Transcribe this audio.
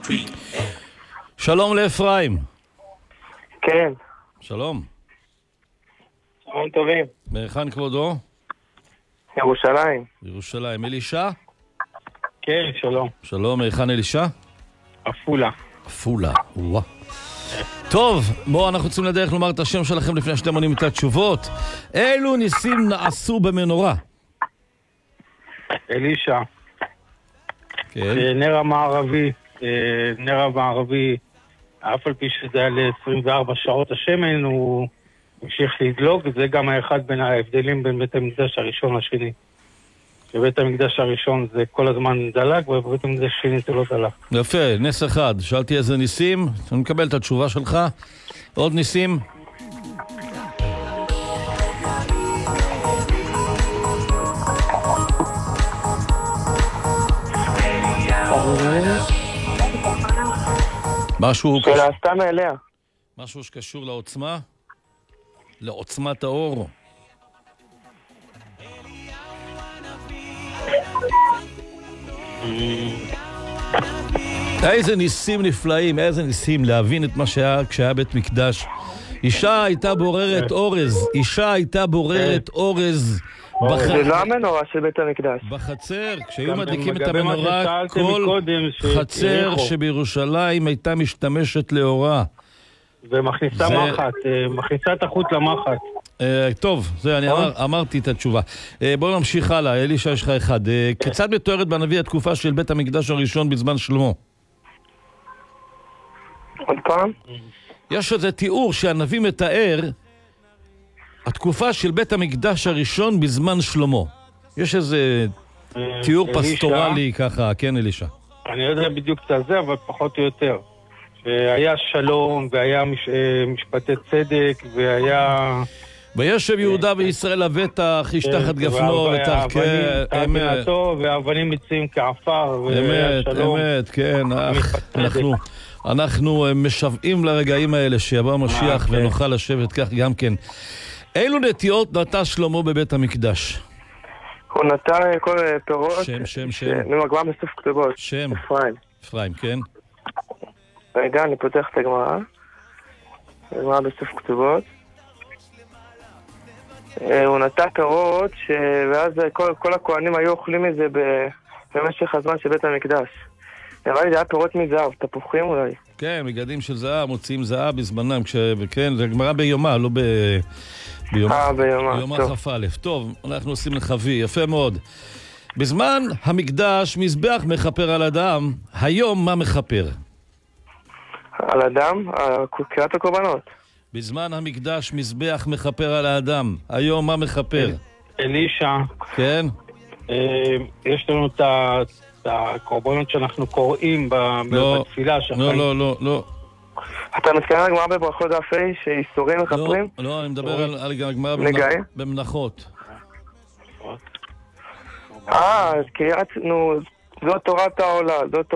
שלום לאפרים. כן. שלום. צהריים טובים. מהיכן כבודו? ירושלים. ירושלים. אלישע? כן, שלום. שלום, מהיכן אלישע? עפולה. עפולה, וואה. טוב, בואו אנחנו רוצים לדרך לומר את השם שלכם לפני שאתם עונים את התשובות. אילו ניסים נעשו במנורה? אלישע. כן. נר המערבי, אף על פי שזה היה ל-24 שעות השמן, הוא המשיך לדלוק. זה גם האחד בין ההבדלים בין בית המקדש הראשון לשני. בבית המקדש הראשון זה כל הזמן דלק, ובבית המקדש השני זה לא דלק. יפה, נס אחד. שאלתי איזה ניסים, אני מקבל את התשובה שלך. עוד ניסים? משהו שנעשתה מאליה. משהו שקשור לעוצמה? לעוצמת האור? איזה ניסים נפלאים, איזה ניסים להבין את מה שהיה כשהיה בית מקדש. אישה הייתה בוררת אורז זה לא המנורה של בית המקדש. בחצר, כשהיו מדליקים את המנורה, כל חצר שבירושלים הייתה משתמשת לאורה. ומכניסה מחט, מכניסה את החוט למחט. טוב, זה אני אמרתי את התשובה. בואו נמשיך הלאה, אלישע יש לך אחד. כיצד מתוארת בנביא התקופה של בית המקדש הראשון בזמן שלמה? עוד פעם? יש איזה תיאור שהנביא מתאר התקופה של בית המקדש הראשון בזמן שלמה. יש איזה תיאור פסטורלי ככה, כן אלישע? אני לא יודע בדיוק את זה, אבל פחות או יותר. והיה שלום, והיה משפטי צדק, והיה... וישב יהודה וישראל לבטח, איש תחת גפנו, והאבנים מצויים כעפר, והיה שלום. אמת, כן. אנחנו משוועים לרגעים האלה שיבוא המשיח ונוכל לשבת כך גם כן. אילו נטיעות נטע שלמה בבית המקדש? הוא נטע כל פירות. שם. הגמרא בסוף כתובות. שם. אפרים, כן. רגע, אני פותח את הגמרא. הגמרא בסוף כתובות. הוא נטע פירות, ואז כל הכהנים היו אוכלים את זה במשך הזמן של בית המקדש. נראה לי זה היה פירות מזהב, תפוחים אולי. כן, מגדים של זהב, מוציאים זהב בזמנם, כן, זה גמרא ביומה, לא ביומה כ"א. טוב, אנחנו עושים לחבי, יפה מאוד. בזמן המקדש מזבח מחפר על אדם, היום מה מחפר? על אדם? קריאת הקורבנות. בזמן המקדש מזבח מחפר על האדם, היום מה מחפר? אלישע. כן? יש לנו את הקורבנות שאנחנו קוראים בתפילה. לא. אתה מתכוון על גמרא בברכות דף ה' שאיסורים מחפרים? לא, אני מדבר על גמרא במנחות. קריאת, זו תורת העולה,